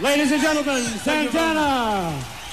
Ladies and gentlemen, Santana.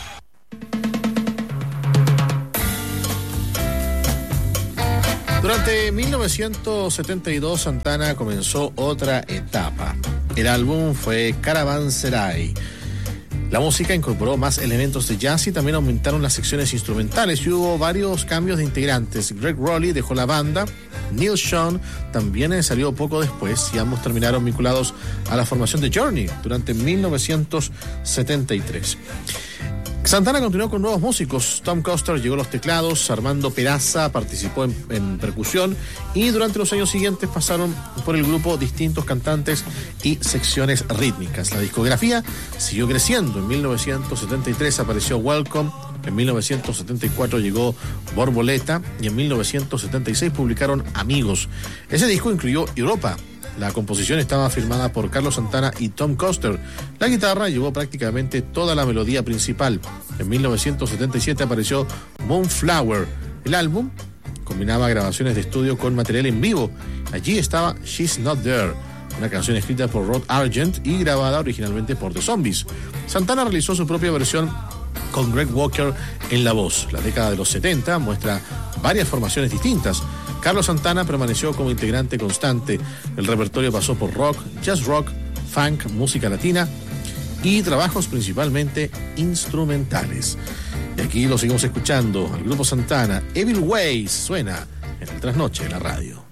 Durante 1972, Santana comenzó otra etapa. El álbum fue Caravanserai. La música incorporó más elementos de jazz y también aumentaron las secciones instrumentales y hubo varios cambios de integrantes. Gregg Rolie dejó la banda, Neil Schon también salió poco después y ambos terminaron vinculados a la formación de Journey durante 1973. Santana continuó con nuevos músicos. Tom Coster llegó a los teclados, Armando Peraza participó en percusión y durante los años siguientes pasaron por el grupo distintos cantantes y secciones rítmicas. La discografía siguió creciendo. En 1973 apareció Welcome, en 1974 llegó Borboleta y en 1976 publicaron Amigos. Ese disco incluyó Europa. La composición estaba firmada por Carlos Santana y Tom Coster. La guitarra llevó prácticamente toda la melodía principal. En 1977 apareció Moonflower. El álbum combinaba grabaciones de estudio con material en vivo. Allí estaba She's Not There, una canción escrita por Rod Argent y grabada originalmente por The Zombies. Santana realizó su propia versión con Greg Walker en la voz. La década de los 70 muestra varias formaciones distintas. Carlos Santana permaneció como integrante constante. El repertorio pasó por rock, jazz rock, funk, música latina y trabajos principalmente instrumentales. Y aquí lo seguimos escuchando al grupo Santana. Evil Ways suena en el trasnoche de la radio.